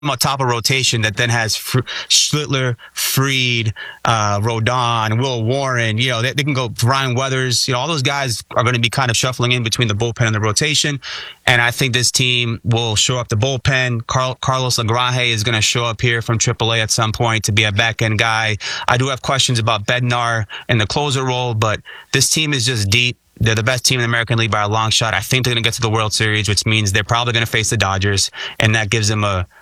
on top of rotation that then has Schlittler, Fried, Rodon, Will Warren. They can go Ryan Weathers. All those guys are going to be kind of shuffling in between the bullpen and the rotation. And I think this team will show up the bullpen. Carlos Lagrange is going to show up here from AAA at some point to be a back-end guy. I do have questions about Bednar in the closer role, but this team is just deep. They're the best team in the American League by a long shot. I think they're going to get to the World Series, which means they're probably going to face the Dodgers, and that gives them a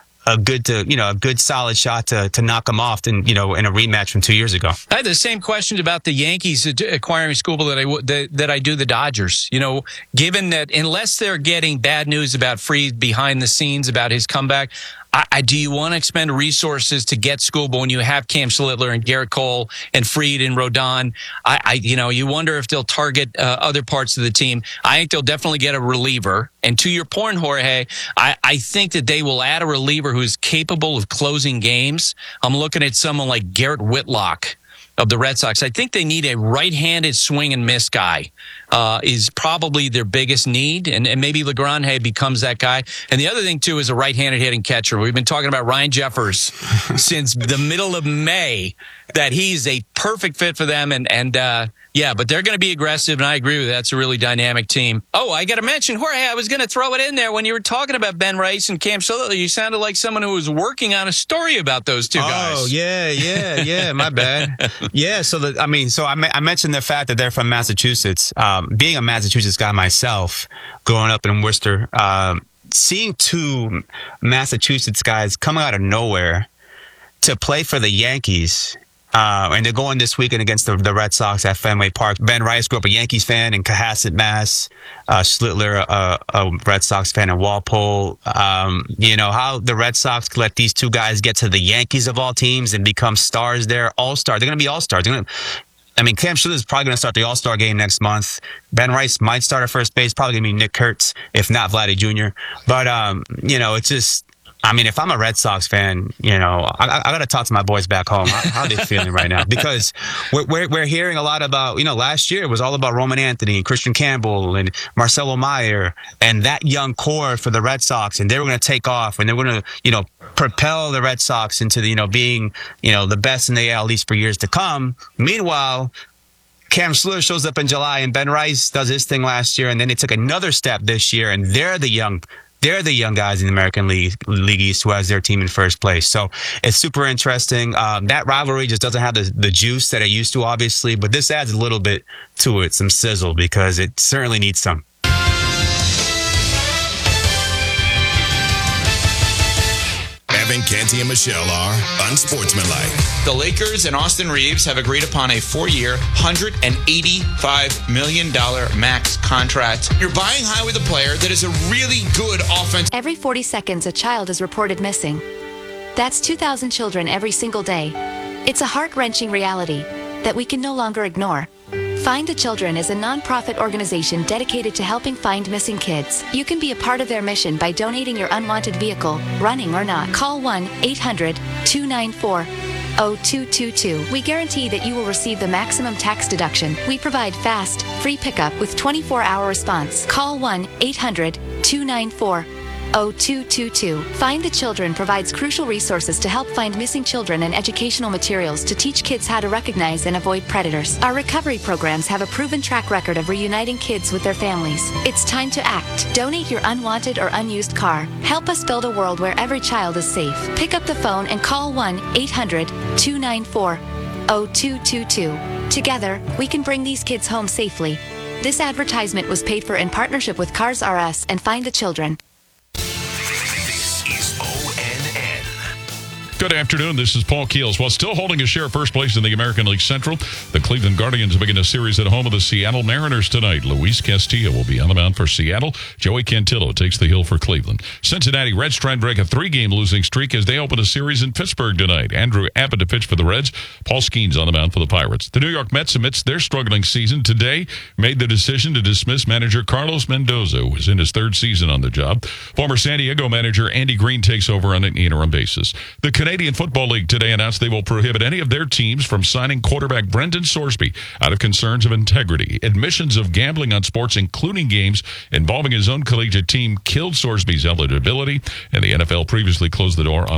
good solid shot to knock them off in a rematch from 2 years ago. I had the same question about the Yankees acquiring Skubal that I do the Dodgers. Given that unless they're getting bad news about Fried behind the scenes about his comeback, do you want to expend resources to get Skubal when you have Cam Schlittler and Garrett Cole and Fried and Rodon? You wonder if they'll target other parts of the team. I think they'll definitely get a reliever. And to your point, Jorge, I think that they will add a reliever who's capable of closing games. I'm looking at someone like Garrett Whitlock of the Red Sox. I think they need a right-handed swing and miss guy. Is probably their biggest need, and maybe Lagrange becomes that guy. And the other thing, too, is a right-handed hitting catcher. We've been talking about Ryan Jeffers since the middle of May, that he's a perfect fit for them. But they're going to be aggressive, and I agree with that. That's a really dynamic team. Oh, I got to mention, Jorge, I was going to throw it in there. When you were talking about Ben Rice and Cam Schlittler, you sounded like someone who was working on a story about those two guys. Oh, yeah, my bad. Yeah, I mentioned the fact that they're from Massachusetts. Being a Massachusetts guy myself, growing up in Worcester, seeing two Massachusetts guys coming out of nowhere to play for the Yankees, and they're going this weekend against the Red Sox at Fenway Park. Ben Rice grew up a Yankees fan in Cohasset, Mass. Schlittler, a Red Sox fan in Walpole. How the Red Sox let these two guys get to the Yankees of all teams and become stars there, all-stars. They're going to be all-stars. Cam Schlittler is probably going to start the All-Star game next month. Ben Rice might start at first base, probably going to be Nick Kurtz, if not Vladdy Jr. But, it's just, if I'm a Red Sox fan, I got to talk to my boys back home. How are they feeling right now? Because we're hearing a lot about, last year it was all about Roman Anthony and Christian Campbell and Marcelo Meyer and that young core for the Red Sox. And they were going to take off and they were going to, propel the Red Sox into being, the best in the AL, at least for years to come. Meanwhile, Cam Schlittler shows up in July and Ben Rice does his thing last year. And then they took another step this year and they're the young guys in the American League East who has their team in first place. So it's super interesting. That rivalry just doesn't have the juice that it used to, obviously, but this adds a little bit to it, some sizzle, because it certainly needs some. Evan Canty and Michelle are unsportsmanlike. The Lakers and Austin Reeves have agreed upon a 4-year, $185 million max contract. You're buying high with a player that is a really good offense. Every 40 seconds, a child is reported missing. That's 2,000 children every single day. It's a heart-wrenching reality that we can no longer ignore. Find the Children is a non-profit organization dedicated to helping find missing kids. You can be a part of their mission by donating your unwanted vehicle, running or not. Call 1-800-294-0222. We guarantee that you will receive the maximum tax deduction. We provide fast, free pickup with 24-hour response. Call 1-800-294-0222. Find the Children provides crucial resources to help find missing children and educational materials to teach kids how to recognize and avoid predators. Our recovery programs have a proven track record of reuniting kids with their families. It's time to act. Donate your unwanted or unused car. Help us build a world where every child is safe. Pick up the phone and call 1-800-294-0222. Together, we can bring these kids home safely. This advertisement was paid for in partnership with Cars R Us and Find the Children. Good afternoon. This is Paul Keels. While still holding a share of first place in the American League Central, the Cleveland Guardians begin a series at home of the Seattle Mariners tonight. Luis Castillo will be on the mound for Seattle. Joey Cantillo takes the hill for Cleveland. Cincinnati Reds try and break a 3-game losing streak as they open a series in Pittsburgh tonight. Andrew Abbott to pitch for the Reds. Paul Skeens on the mound for the Pirates. The New York Mets, amidst their struggling season today, made the decision to dismiss manager Carlos Mendoza, who is in his third season on the job. Former San Diego manager Andy Green takes over on an interim basis. The Canadian Football League today announced they will prohibit any of their teams from signing quarterback Brendan Sorsby out of concerns of integrity. Admissions of gambling on sports, including games involving his own collegiate team, killed Sorsby's eligibility, and the NFL previously closed the door on